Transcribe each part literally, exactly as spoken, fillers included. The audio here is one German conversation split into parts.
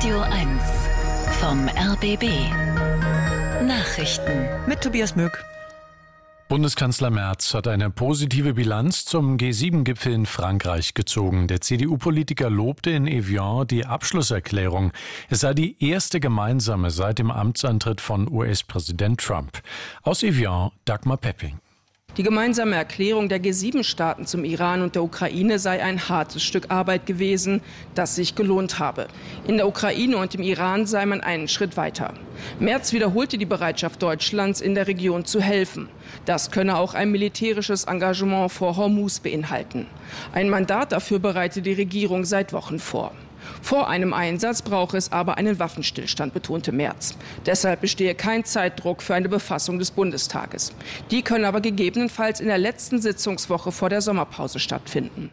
Radio eins vom R B B. Nachrichten mit Tobias Mück. Bundeskanzler Merz hat eine positive Bilanz zum G sieben Gipfel in Frankreich gezogen. Der C D U-Politiker lobte in Evian die Abschlusserklärung. Es sei die erste gemeinsame seit dem Amtsantritt von U S-Präsident Trump. Aus Evian, Dagmar Pepping. Die gemeinsame Erklärung der G sieben Staaten zum Iran und der Ukraine sei ein hartes Stück Arbeit gewesen, das sich gelohnt habe. In der Ukraine und im Iran sei man einen Schritt weiter. Merz wiederholte die Bereitschaft Deutschlands, in der Region zu helfen. Das könne auch ein militärisches Engagement vor Hormuz beinhalten. Ein Mandat dafür bereite die Regierung seit Wochen vor. Vor einem Einsatz brauche es aber einen Waffenstillstand, betonte Merz. Deshalb bestehe kein Zeitdruck für eine Befassung des Bundestages. Die können aber gegebenenfalls in der letzten Sitzungswoche vor der Sommerpause stattfinden.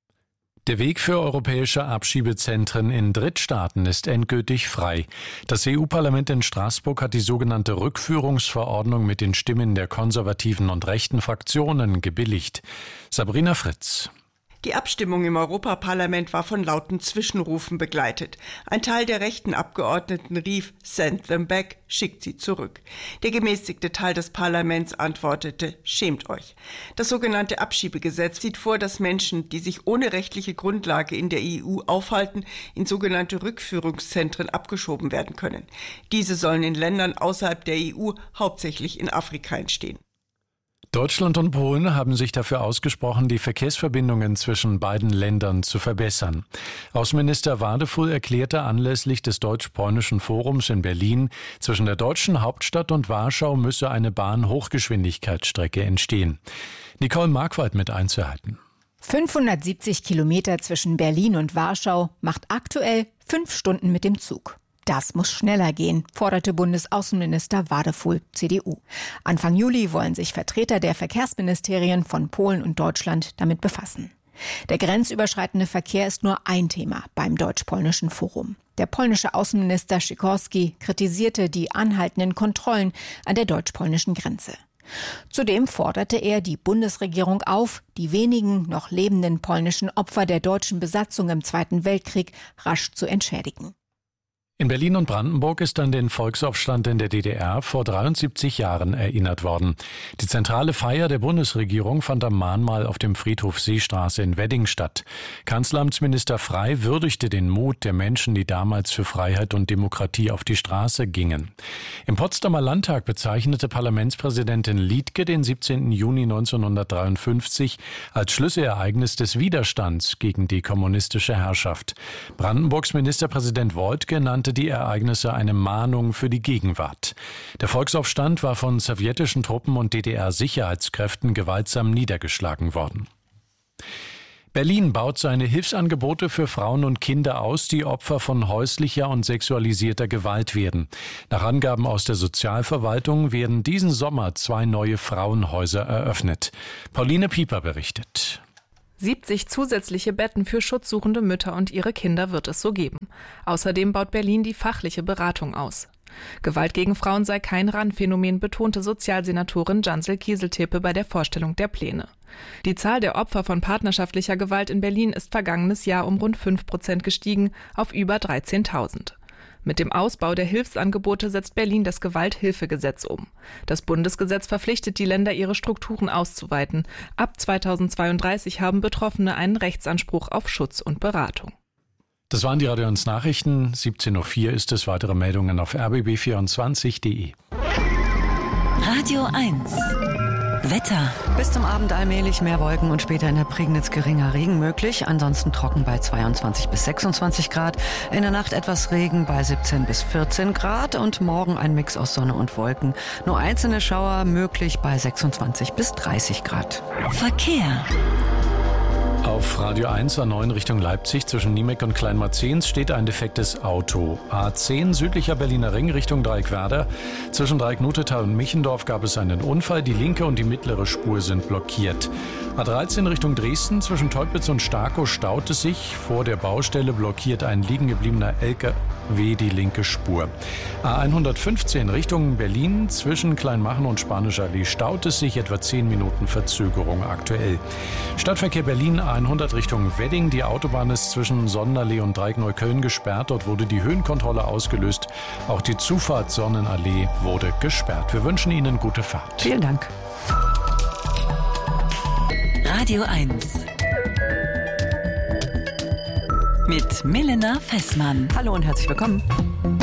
Der Weg für europäische Abschiebezentren in Drittstaaten ist endgültig frei. Das E U-Parlament in Straßburg hat die sogenannte Rückführungsverordnung mit den Stimmen der konservativen und rechten Fraktionen gebilligt. Sabrina Fritz. Die Abstimmung im Europaparlament war von lauten Zwischenrufen begleitet. Ein Teil der rechten Abgeordneten rief, "Send them back", schickt sie zurück. Der gemäßigte Teil des Parlaments antwortete, "Schämt euch". Das sogenannte Abschiebegesetz sieht vor, dass Menschen, die sich ohne rechtliche Grundlage in der E U aufhalten, in sogenannte Rückführungszentren abgeschoben werden können. Diese sollen in Ländern außerhalb der E U, hauptsächlich in Afrika, entstehen. Deutschland und Polen haben sich dafür ausgesprochen, die Verkehrsverbindungen zwischen beiden Ländern zu verbessern. Außenminister Wadefull erklärte anlässlich des Deutsch-Polnischen Forums in Berlin, zwischen der deutschen Hauptstadt und Warschau müsse eine Bahn-Hochgeschwindigkeitsstrecke entstehen. Nicole Markwald mit Einzelheiten. fünfhundertsiebzig Kilometer zwischen Berlin und Warschau macht aktuell fünf Stunden mit dem Zug. Das muss schneller gehen, forderte Bundesaußenminister Wadefull, C D U. Anfang Juli wollen sich Vertreter der Verkehrsministerien von Polen und Deutschland damit befassen. Der grenzüberschreitende Verkehr ist nur ein Thema beim Deutsch-Polnischen Forum. Der polnische Außenminister Sikorski kritisierte die anhaltenden Kontrollen an der deutsch-polnischen Grenze. Zudem forderte er die Bundesregierung auf, die wenigen noch lebenden polnischen Opfer der deutschen Besatzung im Zweiten Weltkrieg rasch zu entschädigen. In Berlin und Brandenburg ist an den Volksaufstand in der D D R vor dreiundsiebzig Jahren erinnert worden. Die zentrale Feier der Bundesregierung fand am Mahnmal auf dem Friedhof Seestraße in Wedding statt. Kanzleramtsminister Frey würdigte den Mut der Menschen, die damals für Freiheit und Demokratie auf die Straße gingen. Im Potsdamer Landtag bezeichnete Parlamentspräsidentin Liedtke den siebzehnten Juni neunzehnhundertdreiundfünfzig als Schlüsselereignis des Widerstands gegen die kommunistische Herrschaft. Brandenburgs Ministerpräsident Woidke nannte die Ereignisse eine Mahnung für die Gegenwart. Der Volksaufstand war von sowjetischen Truppen und D D R-Sicherheitskräften gewaltsam niedergeschlagen worden. Berlin baut seine Hilfsangebote für Frauen und Kinder aus, die Opfer von häuslicher und sexualisierter Gewalt werden. Nach Angaben aus der Sozialverwaltung werden diesen Sommer zwei neue Frauenhäuser eröffnet. Pauline Pieper berichtet. siebzig zusätzliche Betten für schutzsuchende Mütter und ihre Kinder wird es so geben. Außerdem baut Berlin die fachliche Beratung aus. Gewalt gegen Frauen sei kein Randphänomen, betonte Sozialsenatorin Janzel Kieseltepe bei der Vorstellung der Pläne. Die Zahl der Opfer von partnerschaftlicher Gewalt in Berlin ist vergangenes Jahr um rund fünf Prozent gestiegen auf über dreizehntausend. Mit dem Ausbau der Hilfsangebote setzt Berlin das Gewalthilfegesetz um. Das Bundesgesetz verpflichtet die Länder, ihre Strukturen auszuweiten. Ab zweitausendzweiunddreißig haben Betroffene einen Rechtsanspruch auf Schutz und Beratung. Das waren die Radio eins Nachrichten. siebzehn Uhr vier ist es. Weitere Meldungen auf r b b vierundzwanzig punkt de. Radio eins Wetter. Bis zum Abend allmählich mehr Wolken und später in der Prignitz geringer Regen möglich. Ansonsten trocken bei zweiundzwanzig bis sechsundzwanzig Grad. In der Nacht etwas Regen bei siebzehn bis vierzehn Grad und morgen ein Mix aus Sonne und Wolken. Nur einzelne Schauer möglich bei sechsundzwanzig bis dreißig Grad. Verkehr. Auf Radio eins A neun Richtung Leipzig zwischen Niemeck und Kleinmarzens steht ein defektes Auto. A zehn südlicher Berliner Ring Richtung Dreieckwerder. Zwischen Dreiecknutetal und Michendorf gab es einen Unfall. Die linke und die mittlere Spur sind blockiert. A dreizehn Richtung Dresden zwischen Teupitz und Starkow staut es sich. Vor der Baustelle blockiert ein liegen gebliebener L K W die linke Spur. A hundertfünfzehn Richtung Berlin zwischen Kleinmachen und Spanischer Allee staut es sich. Etwa zehn Minuten Verzögerung aktuell. Stadtverkehr Berlin A hundert Richtung Wedding. Die Autobahn ist zwischen Sonderlee und Dreieckneukölln gesperrt. Dort wurde die Höhenkontrolle ausgelöst. Auch die Zufahrt Sonnenallee wurde gesperrt. Wir wünschen Ihnen gute Fahrt. Vielen Dank. Radio eins. Mit Milena Fessmann. Hallo und herzlich willkommen.